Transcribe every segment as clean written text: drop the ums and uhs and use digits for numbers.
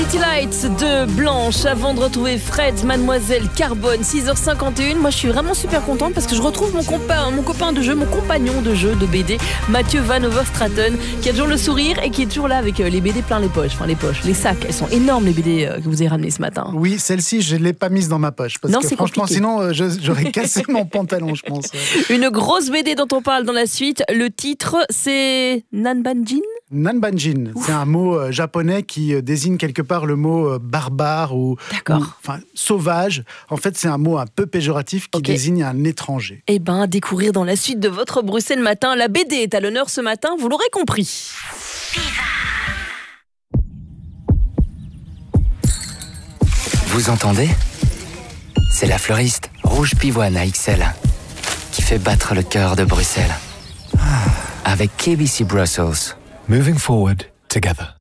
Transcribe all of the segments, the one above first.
City Lights de Blanche, avant de retrouver Fred, Mademoiselle Carbone, 6h51. Moi, je suis vraiment super contente parce que je retrouve mon copain de jeu, mon compagnon de jeu de BD, Mathieu Van Overstraten, qui a toujours le sourire et qui est toujours là avec les BD plein les poches, les sacs. Elles sont énormes, les BD que vous avez ramenées ce matin. Oui, celle-ci, je ne l'ai pas mise dans ma poche. Parce non, que c'est franchement, compliqué. sinon, j'aurais cassé mon pantalon, je pense. Une grosse BD dont on parle dans la suite. Le titre, c'est Nanbanjin. Nanbanjin, c'est un mot japonais qui désigne quelque part le mot barbare ou sauvage. En fait, c'est un mot un peu péjoratif qui désigne un étranger. Eh bien, à découvrir dans la suite de votre Bruxelles Matin. La BD est à l'honneur ce matin, vous l'aurez compris. Vous entendez ? C'est la fleuriste Rouge Pivoine à XL qui fait battre le cœur de Bruxelles. Avec KBC Brussels. Moving forward together.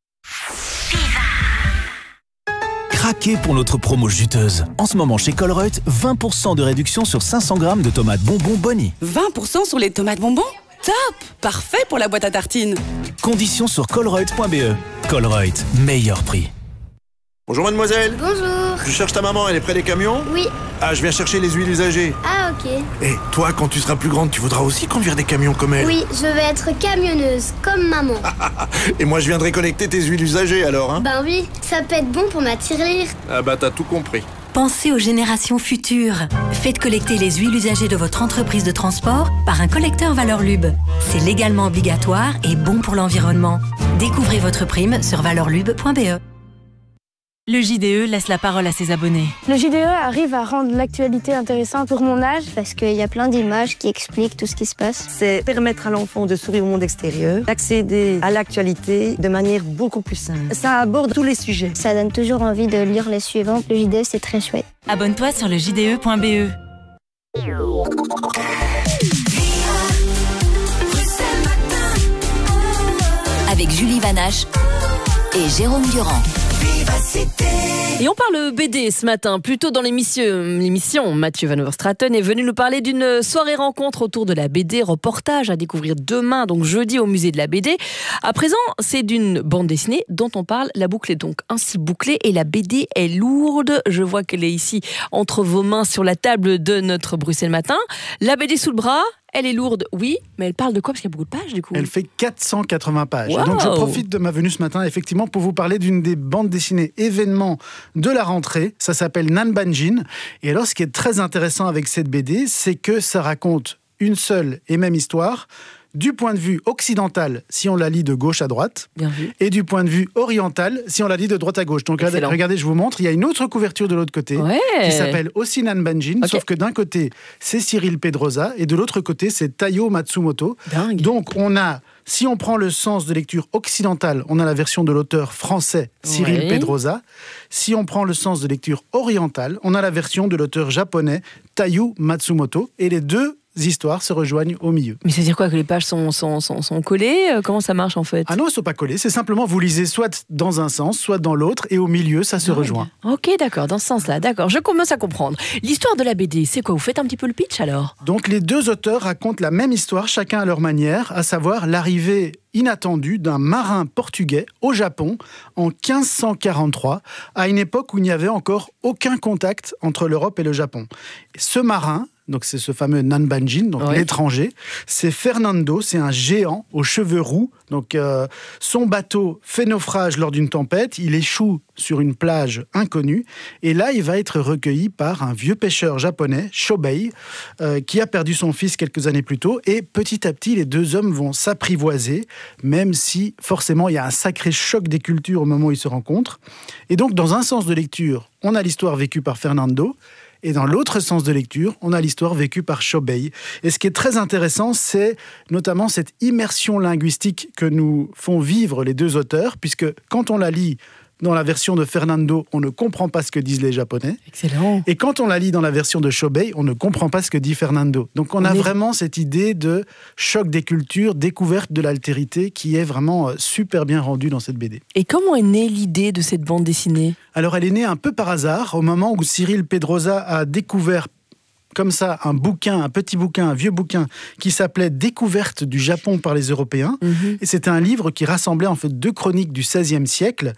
Craquez pour notre promo juteuse. En ce moment chez Colruyt, 20% de réduction sur 500 grammes de tomates bonbons Bonnie. 20% sur les tomates bonbons ? Top ! Parfait pour la boîte à tartines. Conditions sur colruyt.be. Colruyt, meilleur prix. Bonjour mademoiselle. Bonjour. Je cherche ta maman, elle est près des camions ? Oui. Ah, je viens chercher les huiles usagées. Ah, ok. Et toi, quand tu seras plus grande, tu voudras aussi conduire des camions comme elle ? Oui, je vais être camionneuse, comme maman. Et moi, je viendrai collecter tes huiles usagées alors, hein ? Ben oui, ça peut être bon pour ma tirelire. Ah bah t'as tout compris. Pensez aux générations futures. Faites collecter les huiles usagées de votre entreprise de transport par un collecteur Valorlub. C'est légalement obligatoire et bon pour l'environnement. Découvrez votre prime sur valorlub.be. Le JDE laisse la parole à ses abonnés. Le JDE arrive à rendre l'actualité intéressante pour mon âge. Parce qu'il y a plein d'images qui expliquent tout ce qui se passe. C'est permettre à l'enfant de s'ouvrir au monde extérieur, d'accéder à l'actualité de manière beaucoup plus simple. Ça aborde tous les sujets. Ça donne toujours envie de lire les suivants. Le JDE, c'est très chouette. Abonne-toi sur le JDE.be. Avec Julie Vanache et Jérôme Durand. Et on parle BD ce matin, plutôt dans l'émission. Mathieu Van Overstraten est venu nous parler d'une soirée rencontre autour de la BD, reportage à découvrir demain, donc jeudi au musée de la BD. À présent, c'est d'une bande dessinée dont on parle. La boucle est donc ainsi bouclée et la BD est lourde. Je vois qu'elle est ici entre vos mains sur la table de notre Bruxelles Matin. La BD sous le bras. Elle est lourde, oui, mais elle parle de quoi ? Parce qu'il y a beaucoup de pages, du coup. Elle fait 480 pages. Wow. Donc, je profite de ma venue ce matin, effectivement, pour vous parler d'une des bandes dessinées événements de la rentrée. Ça s'appelle Nanbanjin. Et alors, ce qui est très intéressant avec cette BD, c'est que ça raconte une seule et même histoire, du point de vue occidental, si on la lit de gauche à droite, et du point de vue oriental, si on la lit de droite à gauche. Donc regardez, je vous montre, il y a une autre couverture de l'autre côté, qui s'appelle aussi Nanbanjin, sauf que d'un côté, c'est Cyril Pedrosa, et de l'autre côté, c'est Taiyo Matsumoto. Dingue. Donc on a, si on prend le sens de lecture occidental, on a la version de l'auteur français Cyril Pedrosa. Si on prend le sens de lecture oriental, on a la version de l'auteur japonais Taiyo Matsumoto, et les deux histoires se rejoignent au milieu. Mais ça veut dire quoi, que les pages sont collées ? Comment ça marche en fait ? Ah non, elles ne sont pas collées, c'est simplement vous lisez soit dans un sens, soit dans l'autre, et au milieu, ça se rejoint. Ok, d'accord, dans ce sens-là, d'accord, je commence à comprendre. L'histoire de la BD, c'est quoi ? Vous faites un petit peu le pitch alors ? Donc les deux auteurs racontent la même histoire, chacun à leur manière, à savoir l'arrivée inattendue d'un marin portugais au Japon en 1543, à une époque où il n'y avait encore aucun contact entre l'Europe et le Japon. Ce marin, donc c'est ce fameux Nanbanjin, donc l'étranger, c'est Fernando, c'est un géant aux cheveux roux. Donc son bateau fait naufrage lors d'une tempête, il échoue sur une plage inconnue, et là il va être recueilli par un vieux pêcheur japonais, Shobei, qui a perdu son fils quelques années plus tôt, et petit à petit les deux hommes vont s'apprivoiser, même si forcément il y a un sacré choc des cultures au moment où ils se rencontrent. Et donc dans un sens de lecture, on a l'histoire vécue par Fernando, et dans l'autre sens de lecture, on a l'histoire vécue par Shobei. Et ce qui est très intéressant, c'est notamment cette immersion linguistique que nous font vivre les deux auteurs, puisque quand on la lit dans la version de Fernando, on ne comprend pas ce que disent les Japonais. Excellent. Et quand on la lit dans la version de Shobei, on ne comprend pas ce que dit Fernando. Donc on a vraiment cette idée de choc des cultures, découverte de l'altérité, qui est vraiment super bien rendue dans cette BD. Et comment est née l'idée de cette bande dessinée ? Alors elle est née un peu par hasard, au moment où Cyril Pedrosa a découvert comme ça un vieux bouquin qui s'appelait « Découverte du Japon par les Européens ». Et c'était un livre qui rassemblait en fait 2 chroniques du XVIe siècle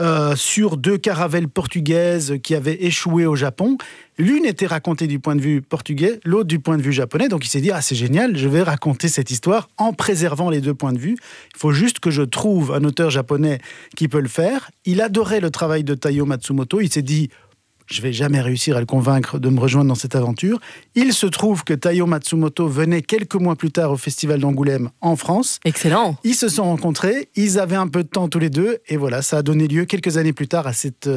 sur 2 caravelles portugaises qui avaient échoué au Japon. L'une était racontée du point de vue portugais, l'autre du point de vue japonais. Donc il s'est dit, c'est génial, je vais raconter cette histoire en préservant les 2 points de vue. Il faut juste que je trouve un auteur japonais qui peut le faire. Il adorait le travail de Taiyo Matsumoto. Il s'est dit, je vais jamais réussir à le convaincre de me rejoindre dans cette aventure. Il se trouve que Taiyo Matsumoto venait quelques mois plus tard au Festival d'Angoulême en France. Excellent. Ils se sont rencontrés, ils avaient un peu de temps tous les deux, et voilà, ça a donné lieu quelques années plus tard à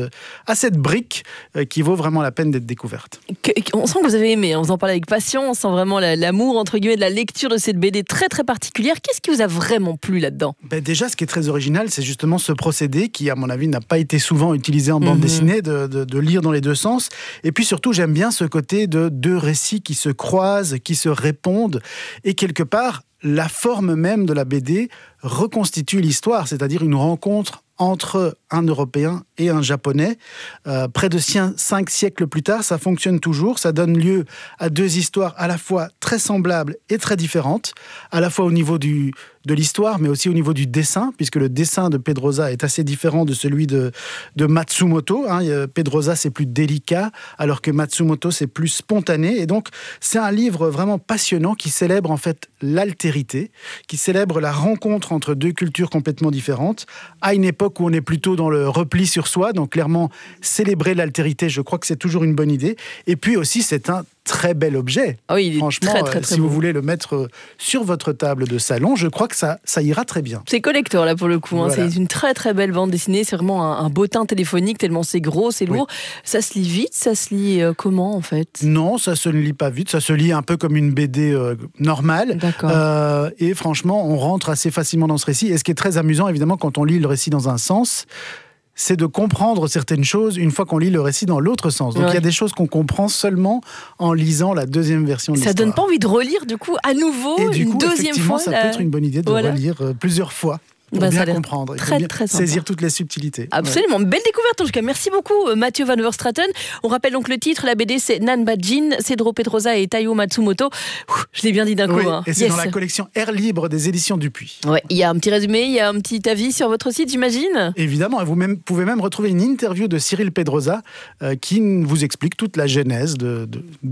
cette brique qui vaut vraiment la peine d'être découverte. On sent que vous avez aimé, on vous en parle avec passion, on sent vraiment l'amour entre guillemets de la lecture de cette BD très très particulière. Qu'est-ce qui vous a vraiment plu là-dedans ? Déjà, ce qui est très original, c'est justement ce procédé qui, à mon avis, n'a pas été souvent utilisé en bande dessinée, de lire dans les 2 sens. Et puis surtout, j'aime bien ce côté de 2 récits qui se croisent, qui se répondent. Et quelque part, la forme même de la BD reconstitue l'histoire, c'est-à-dire une rencontre entre un Européen et un Japonais. Près de 5 siècles plus tard, ça fonctionne toujours. Ça donne lieu à 2 histoires à la fois très semblables et très différentes, à la fois au niveau de l'histoire, mais aussi au niveau du dessin, puisque le dessin de Pedrosa est assez différent de celui de Matsumoto. Pedrosa, c'est plus délicat, alors que Matsumoto, c'est plus spontané. Et donc, c'est un livre vraiment passionnant qui célèbre en fait l'altérité, qui célèbre la rencontre entre 2 cultures complètement différentes, à une époque où on est plutôt dans le repli sur soi. Donc, clairement, célébrer l'altérité, je crois que c'est toujours une bonne idée. Et puis aussi, c'est un très bel objet. Oui, il est franchement, très si vous voulez le mettre sur votre table de salon, je crois que ça ira très bien. C'est collector là pour le coup, voilà. C'est une très très belle bande dessinée, c'est vraiment un bottin téléphonique tellement c'est gros, c'est lourd. Ça se lit vite, ça se lit comment en fait ? Non, ça se ne lit pas vite, ça se lit un peu comme une BD normale. D'accord. Et franchement, on rentre assez facilement dans ce récit. Et ce qui est très amusant, évidemment, quand on lit le récit dans un sens, c'est de comprendre certaines choses une fois qu'on lit le récit dans l'autre sens. Donc il y a des choses qu'on comprend seulement en lisant la 2e version de l'histoire. Ça donne pas envie de relire du coup à nouveau une deuxième fois. Ça peut être une bonne idée de relire plusieurs fois. Pour bien comprendre, très saisir toutes les subtilités. Absolument, belle découverte en tout cas. Merci beaucoup Mathieu Van Overstraeten. On rappelle donc le titre, la BD c'est Nanbajin, Cedro Pedrosa et Taiyo Matsumoto. Je l'ai bien dit d'un coup. Et c'est dans la collection Air Libre des éditions Dupuis. Il y a un petit résumé, il y a un petit avis sur votre site, j'imagine. Évidemment, et vous pouvez même retrouver une interview de Cyril Pedrosa qui vous explique toute la genèse de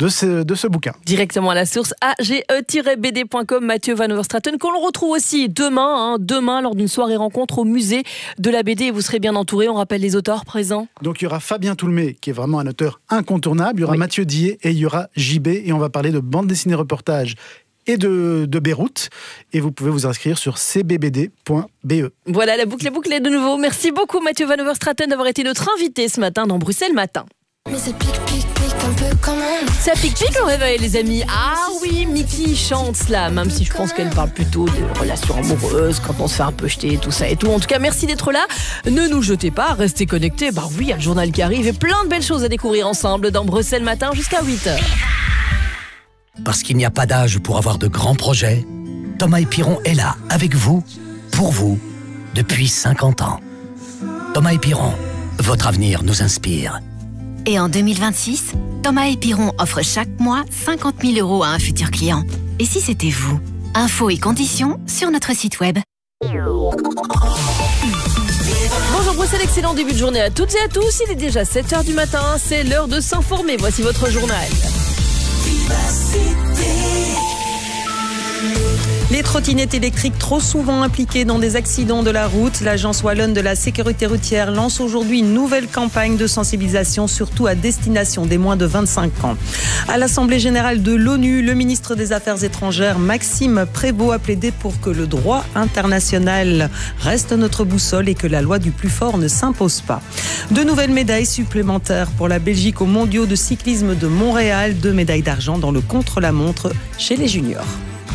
ce bouquin. Directement à la source, age-bd.com, Mathieu Van Overstraeten, qu'on le retrouve aussi demain lors d'une soirée rencontre au musée de la BD et vous serez bien entouré. On rappelle les auteurs présents. Donc il y aura Fabien Toulmé qui est vraiment un auteur incontournable, il y aura Mathieu Dillet et il y aura JB et on va parler de bande dessinée reportage et de Beyrouth et vous pouvez vous inscrire sur cbbd.be. Voilà, la boucle est bouclée de nouveau. Merci beaucoup Mathieu Van Overstraeten d'avoir été notre invité ce matin dans Bruxelles Matin. Mais ça pique un peu quand même. Ça pique au réveil les amis. Ah oui, Mickey chante cela, même si je pense qu'elle parle plutôt de relations amoureuses, quand on se fait un peu jeter, tout ça et tout. En tout cas, merci d'être là. Ne nous jetez pas, restez connectés. Oui, il y a le journal qui arrive et plein de belles choses à découvrir ensemble dans Bruxelles Matin jusqu'à 8h. Parce qu'il n'y a pas d'âge pour avoir de grands projets, Thomas et Piron est là, avec vous, pour vous, depuis 50 ans. Thomas et Piron, votre avenir nous inspire. Et en 2026, Thomas et Piron offrent chaque mois 50 000 € à un futur client. Et si c'était vous ? Infos et conditions sur notre site web. Bonjour Bruxelles, excellent début de journée à toutes et à tous. Il est déjà 7h du matin, c'est l'heure de s'informer. Voici votre journal. Les trottinettes électriques trop souvent impliquées dans des accidents de la route. L'Agence wallonne de la sécurité routière lance aujourd'hui une nouvelle campagne de sensibilisation, surtout à destination des moins de 25 ans. À l'Assemblée générale de l'ONU, le ministre des Affaires étrangères, Maxime Prévost, a plaidé pour que le droit international reste notre boussole et que la loi du plus fort ne s'impose pas. 2 nouvelles médailles supplémentaires pour la Belgique aux mondiaux de cyclisme de Montréal. 2 médailles d'argent dans le contre-la-montre chez les juniors.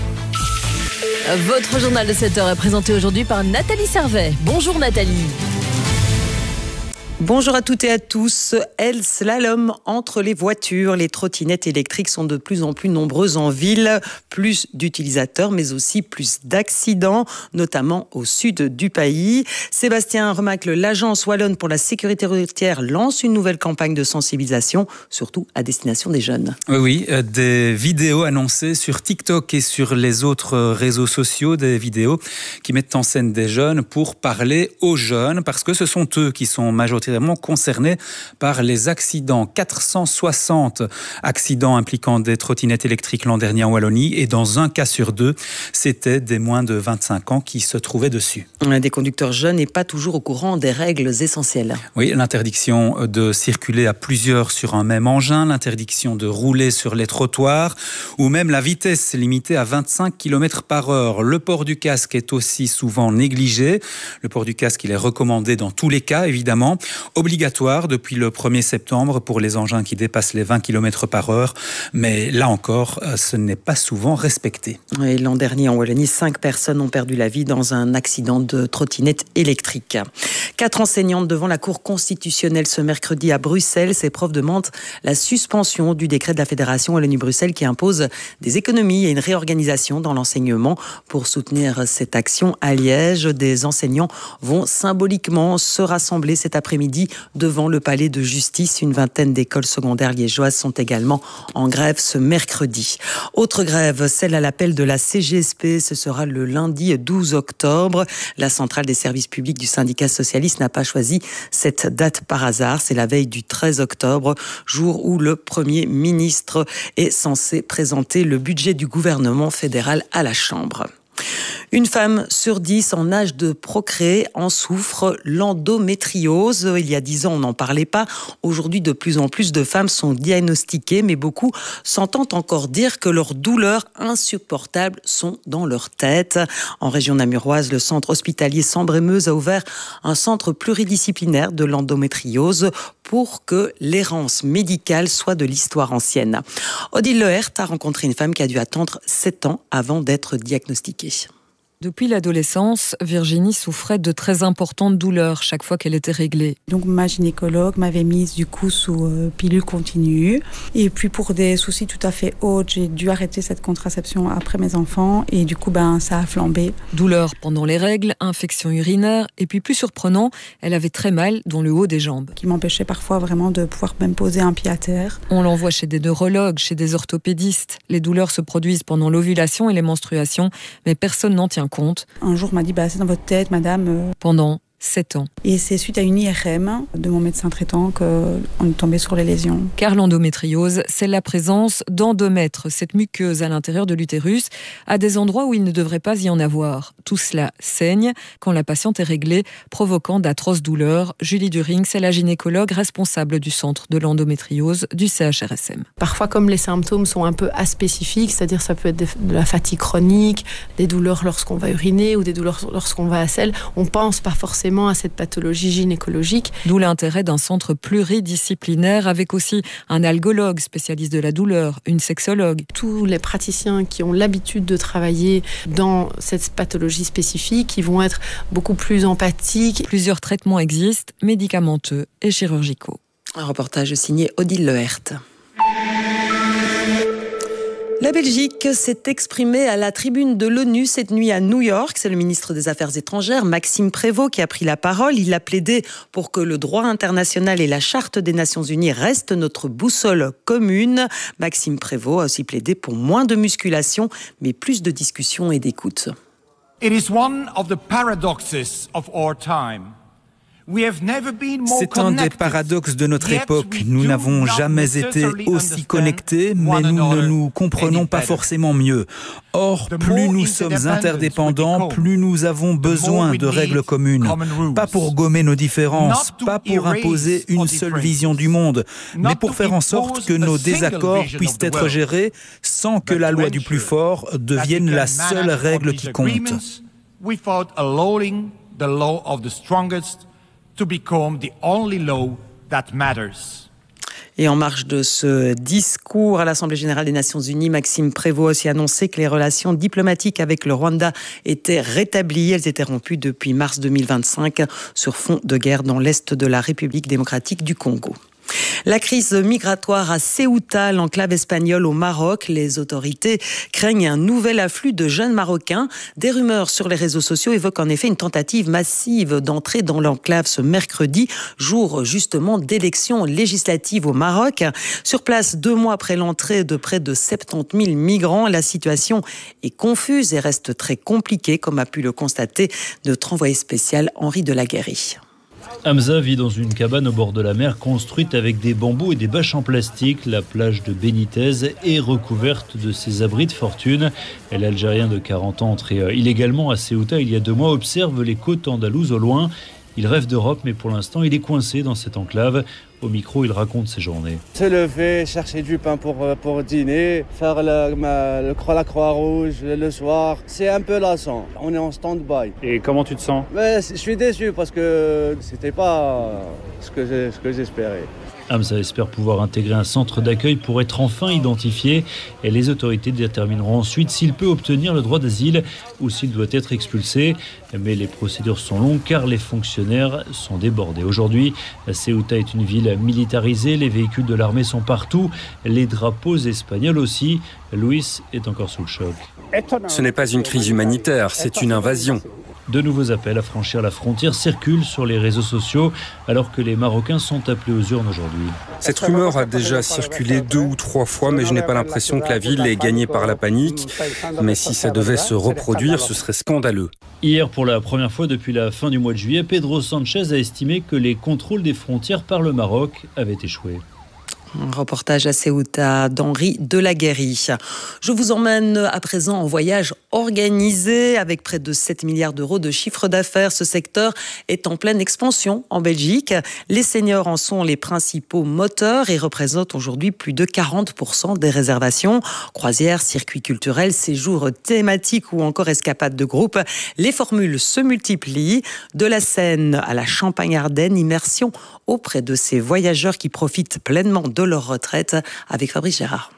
Votre journal de 7h est présenté aujourd'hui par Nathalie Servet. Bonjour Nathalie. Bonjour à toutes et à tous. Elle slalom entre les voitures. Les trottinettes électriques sont de plus en plus nombreuses en ville. Plus d'utilisateurs, mais aussi plus d'accidents, notamment au sud du pays. Sébastien Remacle, l'agence wallonne pour la sécurité routière, lance une nouvelle campagne de sensibilisation, surtout à destination des jeunes. Oui, des vidéos annoncées sur TikTok et sur les autres réseaux sociaux, des vidéos qui mettent en scène des jeunes pour parler aux jeunes, parce que ce sont eux qui sont majoritairement concernés par les accidents. 460 accidents impliquant des trottinettes électriques l'an dernier en Wallonie, et dans un cas sur deux, c'était des moins de 25 ans qui se trouvaient dessus. Des conducteurs jeunes et pas toujours au courant des règles essentielles. Oui, l'interdiction de circuler à plusieurs sur un même engin, l'interdiction de rouler sur les trottoirs, ou même la vitesse limitée à 25 km/h. Le port du casque est aussi souvent négligé. Le port du casque, il est recommandé dans tous les cas, évidemment. Obligatoire depuis le 1er septembre pour les engins qui dépassent les 20 km/h. Mais là encore, ce n'est pas souvent respecté. Et l'an dernier, en Wallonie, 5 personnes ont perdu la vie dans un accident de trottinette électrique. 4 enseignantes devant la Cour constitutionnelle ce mercredi à Bruxelles. Ces profs demandent la suspension du décret de la Fédération Wallonie-Bruxelles qui impose des économies et une réorganisation dans l'enseignement. Pour soutenir cette action à Liège, des enseignants vont symboliquement se rassembler cet après-midi devant le palais de justice. Une vingtaine d'écoles secondaires liégeoises sont également en grève ce mercredi. Autre grève, celle à l'appel de la CGSP. Ce sera le lundi 12 octobre. La centrale des services publics du syndicat socialiste n'a pas choisi cette date par hasard. C'est la veille du 13 octobre, jour où le Premier ministre est censé présenter le budget du gouvernement fédéral à la Chambre. Une femme sur 10 en âge de procréer en souffre, l'endométriose. Il y a 10 ans, on n'en parlait pas. Aujourd'hui, de plus en plus de femmes sont diagnostiquées, mais beaucoup s'entendent encore dire que leurs douleurs insupportables sont dans leur tête. En région namuroise, le centre hospitalier Sambre-et-Meuse a ouvert un centre pluridisciplinaire de l'endométriose pour que l'errance médicale soit de l'histoire ancienne. Odile Lehert a rencontré une femme qui a dû attendre 7 ans avant d'être diagnostiquée. Depuis l'adolescence, Virginie souffrait de très importantes douleurs chaque fois qu'elle était réglée. Donc ma gynécologue m'avait mise du coup sous pilule continue. Et puis pour des soucis tout à fait autres, j'ai dû arrêter cette contraception après mes enfants. Et du coup, ça a flambé. Douleurs pendant les règles, infection urinaire. Et puis plus surprenant, elle avait très mal dans le haut des jambes. Qui m'empêchait parfois vraiment de pouvoir même poser un pied à terre. On l'envoie chez des neurologues, chez des orthopédistes. Les douleurs se produisent pendant l'ovulation et les menstruations, mais personne n'en tient compte. Un jour, on m'a dit, c'est dans votre tête, madame. Pendant 7 ans. Et c'est suite à une IRM de mon médecin traitant qu'on est tombé sur les lésions. Car l'endométriose, c'est la présence d'endomètre, cette muqueuse à l'intérieur de l'utérus, à des endroits où il ne devrait pas y en avoir. Tout cela saigne quand la patiente est réglée, provoquant d'atroces douleurs. Julie During, c'est la gynécologue responsable du centre de l'endométriose du CHRSM. Parfois, comme les symptômes sont un peu aspécifiques, c'est-à-dire ça peut être de la fatigue chronique, des douleurs lorsqu'on va uriner ou des douleurs lorsqu'on va à selle, on pense pas forcément à cette pathologie gynécologique. D'où l'intérêt d'un centre pluridisciplinaire avec aussi un algologue spécialiste de la douleur, une sexologue. Tous les praticiens qui ont l'habitude de travailler dans cette pathologie spécifique, ils vont être beaucoup plus empathiques. Plusieurs traitements existent, médicamenteux et chirurgicaux. Un reportage signé Odile Lehert. La Belgique s'est exprimée à la tribune de l'ONU cette nuit à New York. C'est le ministre des Affaires étrangères, Maxime Prévost, qui a pris la parole. Il a plaidé pour que le droit international et la Charte des Nations Unies restent notre boussole commune. Maxime Prévost a aussi plaidé pour moins de musculation, mais plus de discussion et d'écoute. It is one of the paradoxes of our time. C'est un des paradoxes de notre époque. Nous n'avons jamais été aussi connectés, mais nous ne nous comprenons pas forcément mieux. Or, plus nous sommes interdépendants, plus nous avons besoin de règles communes. Pas pour gommer nos différences, pas pour imposer une seule vision du monde, mais pour faire en sorte que nos désaccords puissent être gérés sans que la loi du plus fort devienne la seule règle qui compte. To become the only law that matters. Et en marge de ce discours à l'Assemblée générale des Nations Unies, Maxime Prévost a aussi annoncé que les relations diplomatiques avec le Rwanda étaient rétablies. Elles étaient rompues depuis mars 2025 sur fond de guerre dans l'est de la République démocratique du Congo. La crise migratoire à Ceuta, l'enclave espagnole au Maroc. Les autorités craignent un nouvel afflux de jeunes Marocains. Des rumeurs sur les réseaux sociaux évoquent en effet une tentative massive d'entrée dans l'enclave ce mercredi, jour justement d'élections législatives au Maroc. Sur place, 2 mois après l'entrée de près de 70 000 migrants, la situation est confuse et reste très compliquée, comme a pu le constater notre envoyé spécial Henri Delaguérie. Hamza vit dans une cabane au bord de la mer construite avec des bambous et des bâches en plastique. La plage de Benitez est recouverte de ces abris de fortune. L'Algérien de 40 ans, entré illégalement à Ceuta il y a 2 mois, observe les côtes andalouses au loin. Il rêve d'Europe, mais pour l'instant, il est coincé dans cette enclave. Au micro, il raconte ses journées. Se lever, chercher du pain pour dîner, faire la Croix-Rouge le soir. C'est un peu lassant. On est en stand-by. Et comment tu te sens ? Je suis déçu parce que c'était pas ce que j'espérais. Hamza espère pouvoir intégrer un centre d'accueil pour être enfin identifié. Et les autorités détermineront ensuite s'il peut obtenir le droit d'asile ou s'il doit être expulsé. Mais les procédures sont longues car les fonctionnaires sont débordés. Aujourd'hui, Ceuta est une ville militarisée. Les véhicules de l'armée sont partout. Les drapeaux espagnols aussi. Luis est encore sous le choc. Ce n'est pas une crise humanitaire, c'est une invasion. De nouveaux appels à franchir la frontière circulent sur les réseaux sociaux alors que les Marocains sont appelés aux urnes aujourd'hui. Cette rumeur a déjà circulé 2 ou 3 fois, mais je n'ai pas l'impression que la ville est gagnée par la panique. Mais si ça devait se reproduire, ce serait scandaleux. Hier, pour la première fois depuis la fin du mois de juillet, Pedro Sanchez a estimé que les contrôles des frontières par le Maroc avaient échoué. Un reportage à Ceuta d'Henri Delaguérie. Je vous emmène à présent en voyage organisé avec près de 7 milliards d'euros de chiffre d'affaires. Ce secteur est en pleine expansion en Belgique. Les seniors en sont les principaux moteurs et représentent aujourd'hui plus de 40% des réservations. Croisières, circuits culturels, séjours thématiques ou encore escapades de groupe. Les formules se multiplient. De la Seine à la Champagne-Ardenne, immersion auprès de ces voyageurs qui profitent pleinement de leur retraite avec Fabrice Gérard.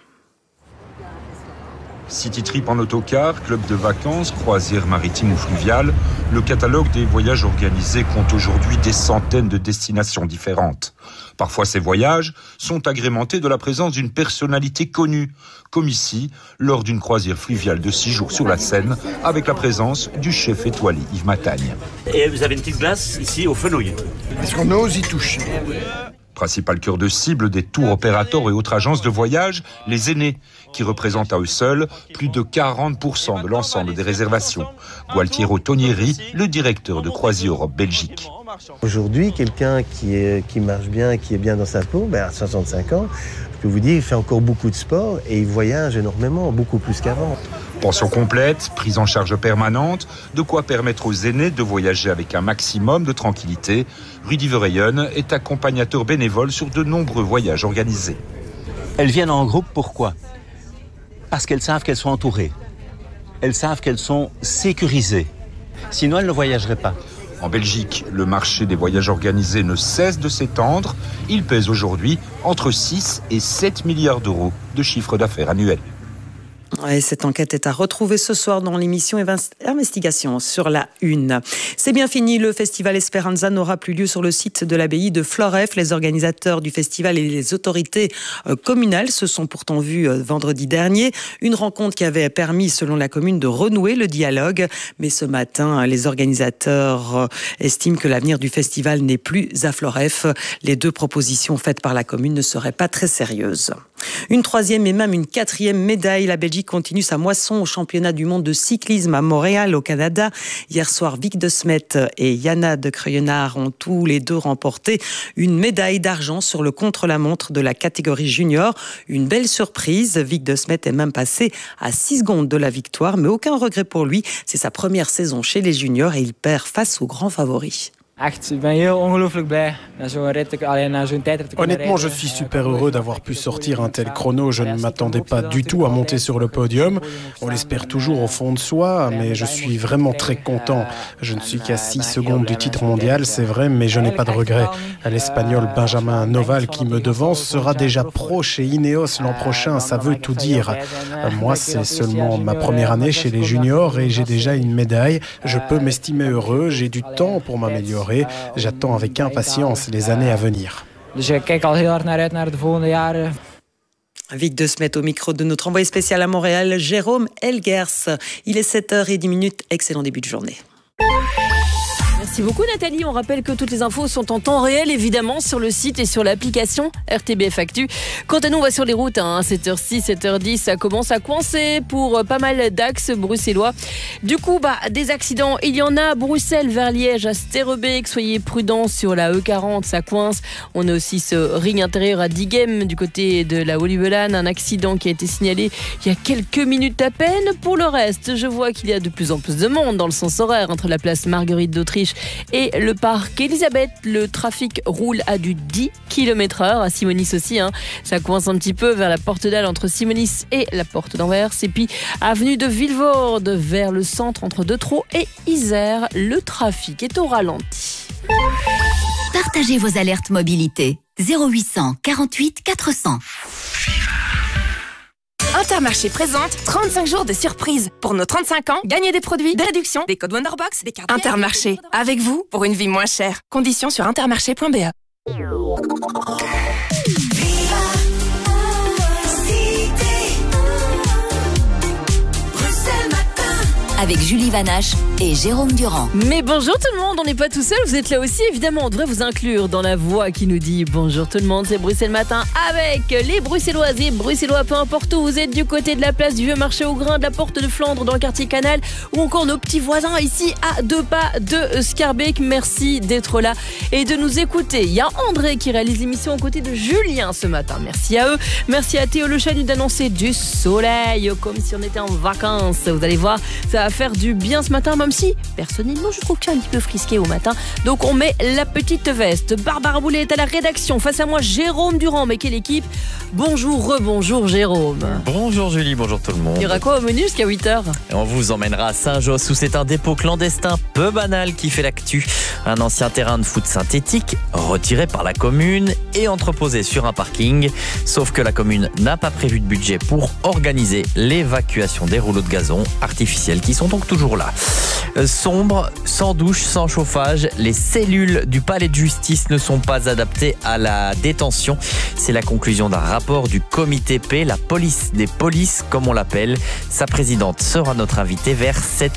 City Trip en autocar, club de vacances, croisière maritime ou fluviale, le catalogue des voyages organisés compte aujourd'hui des centaines de destinations différentes. Parfois, ces voyages sont agrémentés de la présence d'une personnalité connue, comme ici, lors d'une croisière fluviale de 6 jours sur la Seine, avec la présence du chef étoilé Yves Matagne. Et vous avez une petite glace ici au fenouil. Est-ce qu'on ose y toucher ? Principal cœur de cible des tours opérateurs et autres agences de voyage, les aînés, qui représentent à eux seuls plus de 40% de l'ensemble des réservations. Gualtiero Tonieri, le directeur de Croisière Europe Belgique. Aujourd'hui, quelqu'un qui marche bien, qui est bien dans sa peau, à 65 ans, je peux vous dire, il fait encore beaucoup de sport et il voyage énormément, beaucoup plus qu'avant. Pension complète, prise en charge permanente, de quoi permettre aux aînés de voyager avec un maximum de tranquillité. Rudy Verheyen est accompagnateur bénévole sur de nombreux voyages organisés. Elles viennent en groupe, pourquoi ? Parce qu'elles savent qu'elles sont entourées. Elles savent qu'elles sont sécurisées. Sinon, elles ne voyageraient pas. En Belgique, le marché des voyages organisés ne cesse de s'étendre. Il pèse aujourd'hui entre 6 et 7 milliards d'euros de chiffre d'affaires annuel. Et cette enquête est à retrouver ce soir dans l'émission Investigation sur la Une. C'est bien fini, le festival Esperanza n'aura plus lieu sur le site de l'abbaye de Floreffe. Les organisateurs du festival et les autorités communales se sont pourtant vus vendredi dernier. Une rencontre qui avait permis, selon la commune, de renouer le dialogue. Mais ce matin, les organisateurs estiment que l'avenir du festival n'est plus à Floreffe. Les 2 propositions faites par la commune ne seraient pas très sérieuses. Une 3e et même une 4e médaille. La Belgique continue sa moisson au championnat du monde de cyclisme à Montréal, au Canada. Hier soir, Vic de Smet et Yana de Creuenard ont tous les 2 remporté une médaille d'argent sur le contre-la-montre de la catégorie junior. Une belle surprise. Vic de Smet est même passé à 6 secondes de la victoire, mais aucun regret pour lui. C'est sa première saison chez les juniors et il perd face aux grands favoris. Honnêtement, je suis super heureux d'avoir pu sortir un tel chrono. Je ne m'attendais pas du tout à monter sur le podium. On l'espère toujours au fond de soi, mais je suis vraiment très content. Je ne suis qu'à 6 secondes du titre mondial, c'est vrai, mais je n'ai pas de regrets. L'Espagnol Benjamin Noval, qui me devance, sera déjà pro chez Ineos l'an prochain. Ça veut tout dire. Moi, c'est seulement ma première année chez les juniors et j'ai déjà une médaille. Je peux m'estimer heureux, j'ai du temps pour m'améliorer. J'attends avec impatience les années à venir. Vic de Smet au micro de notre envoyé spécial à Montréal, Jérôme Elgers. Il est 7h10. Excellent début de journée. Merci beaucoup Nathalie, on rappelle que toutes les infos sont en temps réel évidemment sur le site et sur l'application RTBF Actu. Quant à nous, on va sur les routes, 7h06, 7h10, ça commence à coincer pour pas mal d'axes bruxellois. Du coup, des accidents, il y en a à Bruxelles vers Liège, à Sterrebeek, soyez prudents sur la E40, ça coince. On a aussi ce ring intérieur à Diegem du côté de la Olivelan, un accident qui a été signalé il y a quelques minutes à peine. Pour le reste, je vois qu'il y a de plus en plus de monde dans le sens horaire entre la place Marguerite d'Autriche et le parc Elisabeth. Le trafic roule à du 10 km/h à Simonis aussi. Ça coince un petit peu vers la Porte d'Al entre Simonis et la Porte d'Anvers. Et puis avenue de Vilvoorde vers le centre entre De Troo et Isère. Le trafic est au ralenti. Partagez vos alertes mobilité. 0800 48 400. Intermarché présente 35 jours de surprise. Pour nos 35 ans, gagnez des produits, des réductions, des codes Wonderbox, des cartes. Intermarché, avec vous pour une vie moins chère. Conditions sur intermarché.be. Avec Julie Vanache et Jérôme Durand. Mais bonjour tout le monde, on n'est pas tout seul, vous êtes là aussi. Évidemment, on devrait vous inclure dans la voix qui nous dit bonjour tout le monde, c'est Bruxelles Matin avec les Bruxelloises et Bruxellois, peu importe où vous êtes, du côté de la place du Vieux Marché au Grain, de la Porte de Flandre dans le quartier Canal, ou encore nos petits voisins ici à 2 pas de Schaerbeek. Merci d'être là et de nous écouter. Il y a André qui réalise l'émission aux côtés de Julien ce matin. Merci à eux. Merci à Théo Le Chanu d'annoncer du soleil comme si on était en vacances. Vous allez voir, ça va faire du bien ce matin, même si personnellement je trouve que c'est un petit peu frisqué au matin, donc on met la petite veste. Barbara Boulet est à la rédaction, face à moi Jérôme Durand. Mais quelle équipe! Bonjour, rebonjour Jérôme. Bonjour Julie, bonjour tout le monde. Il y aura quoi au menu jusqu'à 8h? Et on vous emmènera à Saint-Josse où c'est un dépôt clandestin peu banal qui fait l'actu. Un ancien terrain de foot synthétique retiré par la commune et entreposé sur un parking. Sauf que la commune n'a pas prévu de budget pour organiser l'évacuation des rouleaux de gazon artificiels qui sont donc toujours là. Sombre, sans douche, sans chauffage, les cellules du palais de justice ne sont pas adaptées à la détention. C'est la conclusion d'un rapport du comité P, la police des polices comme on l'appelle. Sa présidente sera notre invitée vers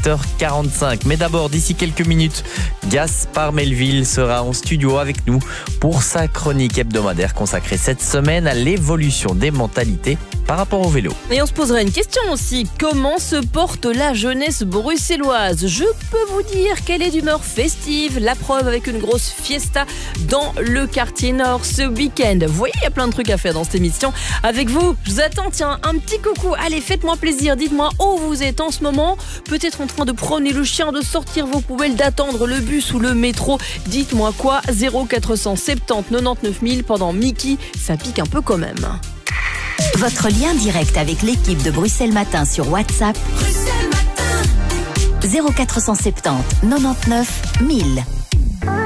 7h45. Mais d'abord, d'ici quelques minutes, Gaspard Melville sera en studio avec nous pour sa chronique hebdomadaire consacrée cette semaine à l'évolution des mentalités par rapport au vélo. Et on se posera une question aussi. Comment se porte la jeunesse bruxelloise? Je peux vous dire qu'elle est d'humeur festive. La preuve avec une grosse fiesta dans le quartier nord ce week-end. Vous voyez, il y a plein de trucs à faire dans cette émission. Avec vous, je vous attends. Tiens, un petit coucou. Allez, faites-moi plaisir. Dites-moi où vous êtes en ce moment. Peut-être en train de promener le chien, de sortir vos poubelles, d'attendre le bus ou le métro. Dites-moi quoi. 0470 99 000 pendant Mickey. Ça pique un peu quand même. Votre lien direct avec l'équipe de Bruxelles Matin sur WhatsApp. 0470 99 000.